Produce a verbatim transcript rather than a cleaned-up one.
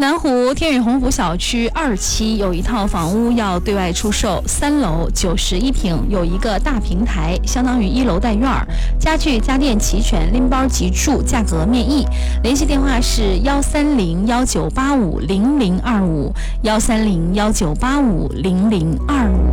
南湖天宇鸿福小区二期有一套房屋要对外出售，三楼九十一平，有一个大平台，相当于一楼带院儿，家具家电齐全，拎包即住，价格面议。联系电话是幺三零幺九八五零零二五，幺三零幺九八五零零二五。